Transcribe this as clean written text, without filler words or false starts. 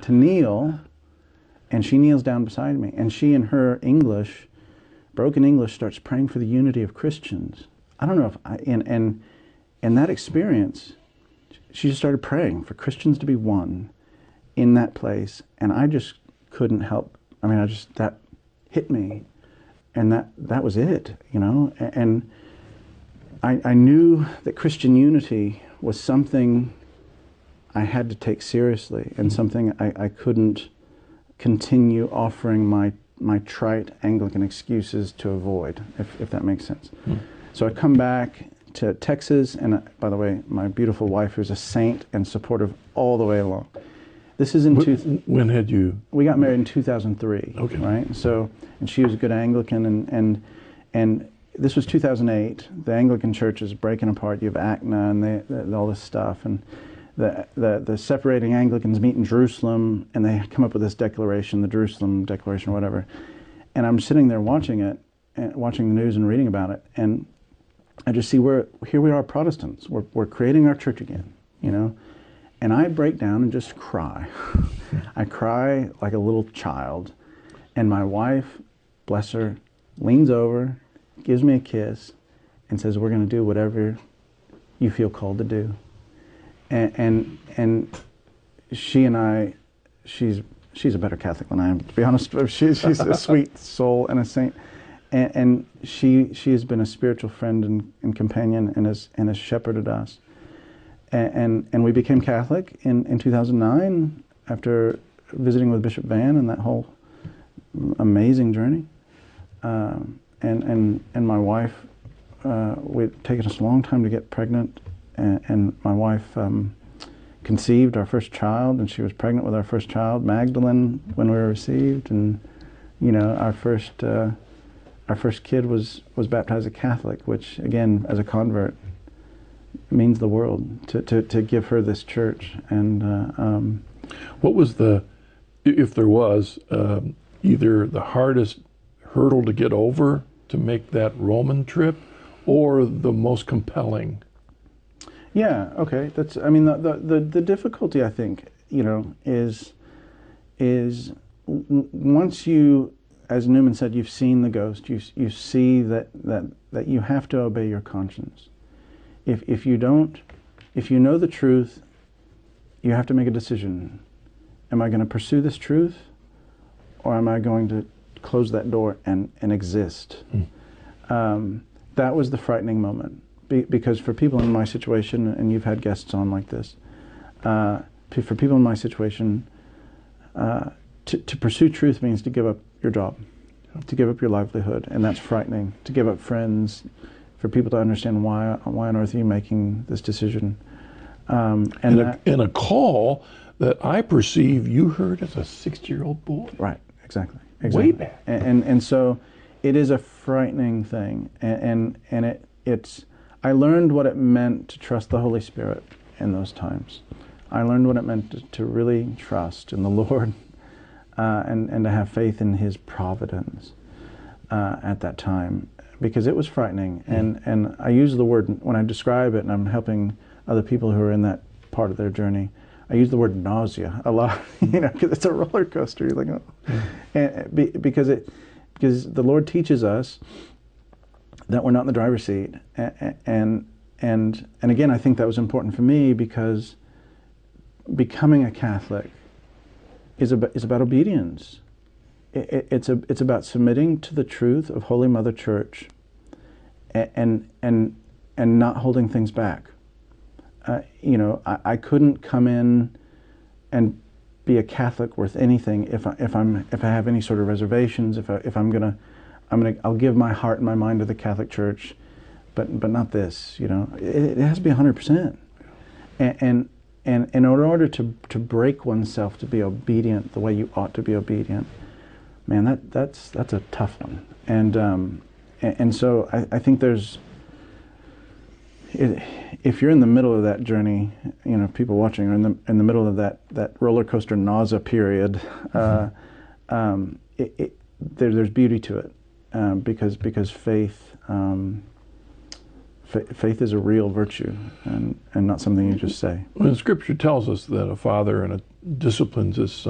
to kneel, and she kneels down beside me, and she in her English, broken English, starts praying for the unity of Christians. I don't know if in that experience, she just started praying for Christians to be one in that place, and I just couldn't help. I mean, that hit me, and that was it, And I knew that Christian unity was something I had to take seriously, and something I couldn't continue offering my trite Anglican excuses to avoid, if that makes sense. So I come back to Texas, and by the way, my beautiful wife, who's a saint and supportive all the way along. This is when had you? We got married in 2003. Okay. Right. So, and she was a good Anglican, and this was 2008. The Anglican Church is breaking apart. You have ACNA and all this stuff, and the separating Anglicans meet in Jerusalem, and they come up with this declaration, the Jerusalem Declaration or whatever. And I'm sitting there watching it, and watching the news and reading about it, and I just see here we are, Protestants. We're creating our church again, And I break down and just cry. I cry like a little child. And my wife, bless her, leans over, gives me a kiss, and says, "We're going to do whatever you feel called to do." And she and I, she's a better Catholic than I am, to be honest. She's a sweet soul and a saint. And she has been a spiritual friend and companion, and has shepherded us. And we became Catholic in 2009 after visiting with Bishop Van and that whole amazing journey. And my wife, we'd taken us a long time to get pregnant, and my wife conceived our first child, and she was pregnant with our first child, Magdalene, when we were received, and our first kid was baptized a Catholic, which again, as a convert, means the world to give her this church. And what was if there was, either the hardest hurdle to get over to make that Roman trip, or the most compelling? Yeah, okay. The difficulty, I think, is once you, as Newman said, you've seen the ghost, you see that you have to obey your conscience. If you know the truth, you have to make a decision. Am I going to pursue this truth, or am I going to close that door and exist? That was the frightening moment, because for people in my situation, and you've had guests on like this, for people in my situation, to pursue truth means to give up your job, to give up your livelihood, and that's frightening. To give up friends, for people to understand why on earth are you making this decision, and Right, exactly. Way back. And so it is a frightening thing, and it's. I learned what it meant to trust the Holy Spirit in those times. I learned what it meant to really trust in the Lord, and to have faith in His providence at that time, because it was frightening. And I use the word, when I describe it, and I'm helping other people who are in that part of their journey, I use the word nausea a lot, because it's a roller coaster. You're like, oh. And because the Lord teaches us that we're not in the driver's seat, and again, I think that was important for me, because becoming a Catholic is about obedience. It's about submitting to the truth of Holy Mother Church, and not holding things back. I couldn't come in and be a Catholic worth anything if I have any sort of reservations. I'll give my heart and my mind to the Catholic Church, but not this. It has to be 100%. And in order to break oneself to be obedient the way you ought to be obedient, man, that's a tough one. And so I think there's. If you're in the middle of that journey, people watching are in the middle of that roller coaster nausea period, there's beauty to it, because faith is a real virtue, and not something you just say. When Scripture tells us that a father disciplines his son,